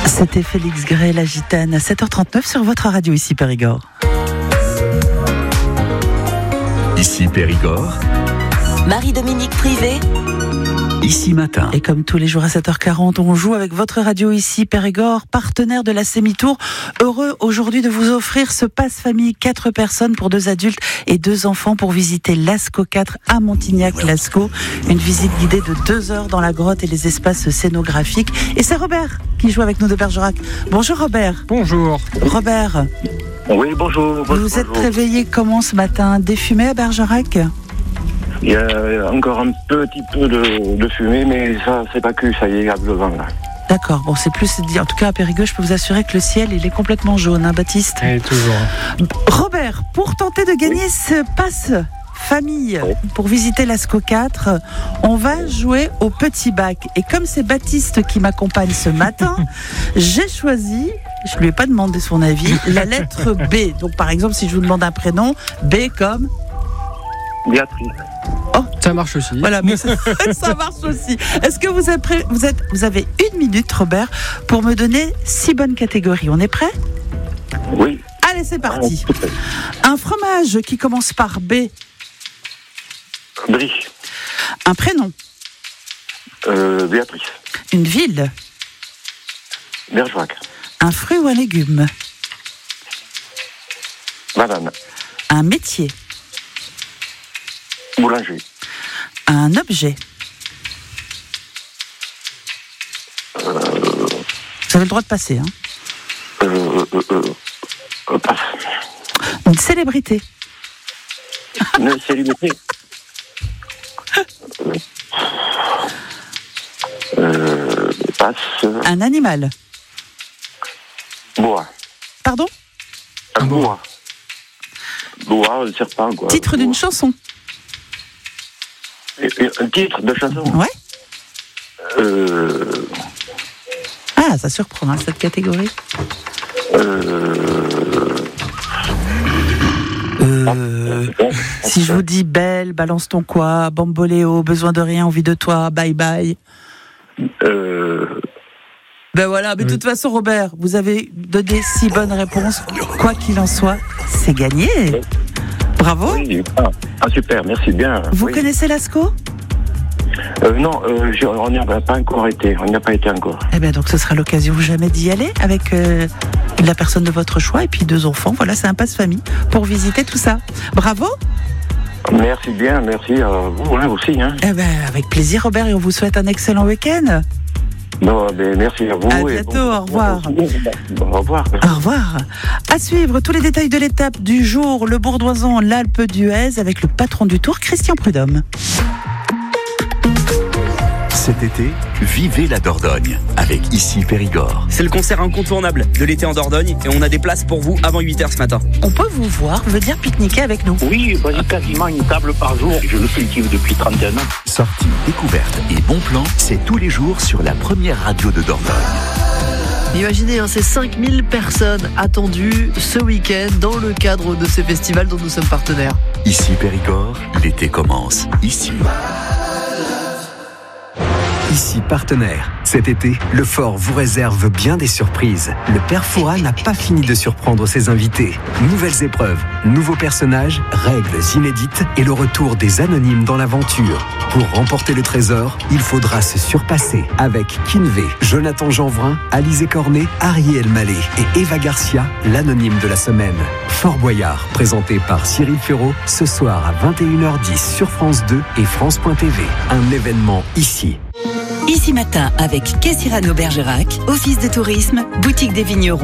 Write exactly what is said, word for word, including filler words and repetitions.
C'était Félix Gray, la gitane, à sept heures trente-neuf sur votre radio, ici Périgord. Ici Périgord. Marie-Dominique Privé. Ici Matin. Et comme tous les jours à sept heures quarante, on joue avec votre radio ici Périgord, partenaire de la Sémitour. Heureux aujourd'hui de vous offrir ce passe-famille, quatre personnes pour deux adultes et deux enfants pour visiter Lascaux quatre à Montignac-Lascaux. Une visite guidée de deux heures dans la grotte et les espaces scénographiques. Et c'est Robert qui joue avec nous de Bergerac. Bonjour Robert. Bonjour. Robert. Oui, bonjour. Vous bonjour, vous êtes bonjour. réveillé comment ce matin? Défumé à Bergerac? Il y a encore un petit peu de, de fumée, mais ça, c'est pas que ça y est, il y a le vent là. D'accord, bon c'est plus dit. En tout cas à Périgueux, je peux vous assurer que le ciel il est complètement jaune, hein, Baptiste? Et toujours. Robert, pour tenter de gagner oui. ce passe famille oui. pour visiter Lascaux quatre, on va jouer au petit bac. Et comme c'est Baptiste qui m'accompagne ce matin, j'ai choisi, je lui ai pas demandé son avis, la lettre B. Donc par exemple, si je vous demande un prénom, B comme Béatrice. Oh, ça marche aussi. Voilà, mais ça, ça marche aussi. Est-ce que vous, êtes prêt, vous, êtes, vous avez une minute, Robert, pour me donner six bonnes catégories? On est prêt? Oui. Allez, c'est parti. Un fromage qui commence par B. Brie. Un prénom. Euh, Béatrice. Une ville. Bergerac. Un fruit ou un légume. Banane. Un métier. Boulanger. Un objet. Euh, Vous avez le droit de passer, hein. euh, euh, euh, euh, passe. Une célébrité. Une célébrité. euh, passe. Un animal. Bois. Pardon? Un bois. Bois, le serpent, quoi. Titre bois. d'une chanson. Un titre de chanson? Ouais. Euh... Ah, ça surprend, hein, cette catégorie. Euh... Euh... Si je vous dis belle, balance ton quoi, bamboléo, besoin de rien, envie de toi, bye bye. Euh... Ben voilà, mais de toute façon, Robert, vous avez donné six bonnes réponses. Quoi qu'il en soit, c'est gagné. Bravo. Oui, ah, super, merci bien. Vous oui. connaissez Lascaux? euh, Non, euh, je, on n'y a pas encore été. On n'y a pas été encore. Eh bien, donc ce sera l'occasion jamais d'y aller avec euh, la personne de votre choix et puis deux enfants. Voilà, c'est un passe-famille pour visiter tout ça. Bravo. Merci bien, merci à vous hein, aussi. Hein. Eh ben, avec plaisir, Robert, et on vous souhaite un excellent week-end. Non, mais merci à vous. À bientôt, bon, au revoir. Bon, au revoir. Au revoir. À suivre tous les détails de l'étape du jour, le Bourdoisan, l'Alpe d'Huez, avec le patron du Tour, Christian Prudhomme. Cet été, vivez la Dordogne avec Ici Périgord. C'est le concert incontournable de l'été en Dordogne et on a des places pour vous avant huit heures ce matin. On peut vous voir, venir pique-niquer avec nous? Oui, bah, j'ai quasiment une table par jour. Je le cultive depuis trente et un ans. Sorties, découvertes et bons plans, c'est tous les jours sur la première radio de Dordogne. Imaginez, hein, ces cinq mille personnes attendues ce week-end dans le cadre de ces festivals dont nous sommes partenaires. Ici Périgord, l'été commence ici. Ici partenaire. Cet été, le Fort vous réserve bien des surprises. Le Père Fouras n'a pas fini de surprendre ses invités. Nouvelles épreuves, nouveaux personnages, règles inédites et le retour des anonymes dans l'aventure. Pour remporter le trésor, il faudra se surpasser avec Kinvé, Jonathan Jeanvrin, Alizé Cornet, Ariel Mallet et Eva Garcia, l'anonyme de la semaine. Fort Boyard, présenté par Cyril Ferraud, ce soir à vingt et une heures dix sur France deux et France point T V. Un événement ici. Ici Matin avec Quai Cyrano Bergerac, Office de tourisme, Boutique des Vignerons.